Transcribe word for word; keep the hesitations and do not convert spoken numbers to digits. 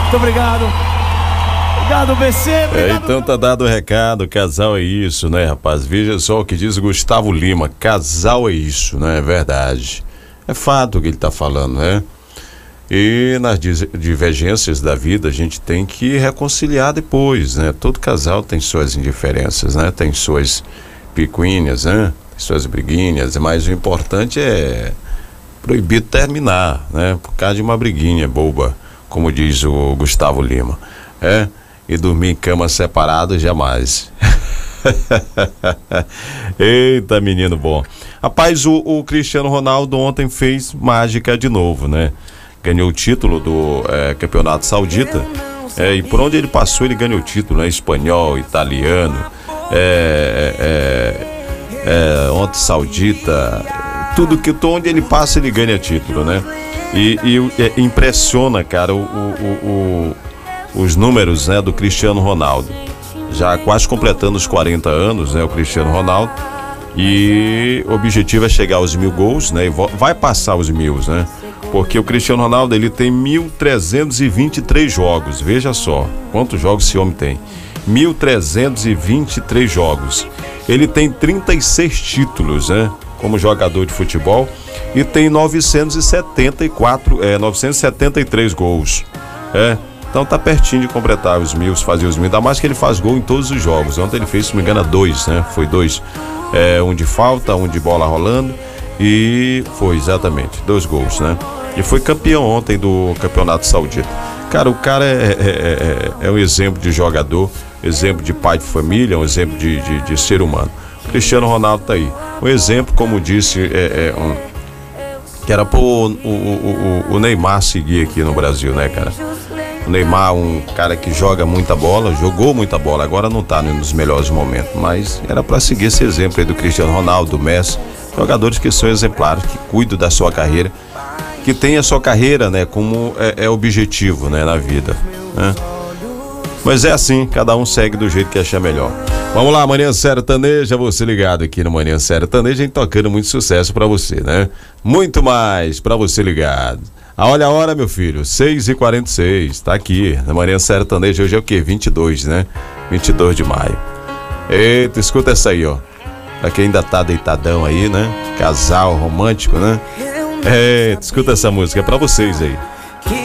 Muito obrigado. Obrigado, B C. Obrigado. É, então tá dado o recado, casal é isso, né, rapaz? Veja só o que diz Gustavo Lima, casal é isso, né? É verdade. É fato o que ele tá falando, né? E nas divergências da vida a gente tem que reconciliar depois, né? Todo casal tem suas indiferenças, né? Tem suas picuinhas, né? Tem suas briguinhas, mas o importante é proibir terminar, né? Por causa de uma briguinha boba, como diz o Gustavo Lima, é? E dormir em cama separado jamais. Eita, menino bom. Rapaz, o, o Cristiano Ronaldo ontem fez mágica de novo, né? Ganhou o título do é, Campeonato Saudita, é, e por onde ele passou ele ganhou o título, né? Espanhol, italiano, é, é, é, ontem Saudita, tudo que onde ele passa ele ganha título, né? E, e é, impressiona, cara, o, o, o, os números, né, do Cristiano Ronaldo. Já quase completando os quarenta anos, né, o Cristiano Ronaldo. E o objetivo é chegar aos mil gols, né? E vai passar os mil, né? Porque o Cristiano Ronaldo, ele tem mil trezentos e vinte e três jogos. Veja só quantos jogos esse homem tem. mil trezentos e vinte e três jogos. Ele tem trinta e seis títulos, né? Como jogador de futebol. E tem novecentos e setenta e quatro, é, novecentos e setenta e três gols. É. Então tá pertinho de completar os mil, fazer os mil. Ainda mais que ele faz gol em todos os jogos. Ontem ele fez, se não me engano, dois, né? Foi dois. É, um de falta, um de bola rolando. E foi, exatamente, dois gols, né? E foi campeão ontem do Campeonato Saudita. Cara, o cara é, é, é, é um exemplo de jogador, exemplo de pai de família, um exemplo de, de, de ser humano. O Cristiano Ronaldo tá aí. Um exemplo, como disse, é, é um, que era pro o, o, o, o Neymar seguir aqui no Brasil, né, cara? O Neymar, um cara que joga muita bola, jogou muita bola, agora não tá nos melhores momentos, mas era para seguir esse exemplo aí do Cristiano Ronaldo, do Messi, jogadores que são exemplares, que cuidam da sua carreira, que tem a sua carreira, né, como é, é objetivo, né, na vida, né? Mas é assim, cada um segue do jeito que achar melhor. Vamos lá, Manhã Sertaneja, você ligado aqui no Manhã Sertaneja, a gente tocando muito sucesso pra você, né? Muito mais pra você ligado. Ah, olha a hora, meu filho, seis e quarenta e seis, tá aqui, na Manhã Sertaneja, hoje é o quê? vinte e dois, né? vinte e dois de maio. Eita, escuta essa aí, ó. Pra quem ainda tá deitadão aí, né? Casal romântico, né? Eita, escuta essa música, é pra vocês aí.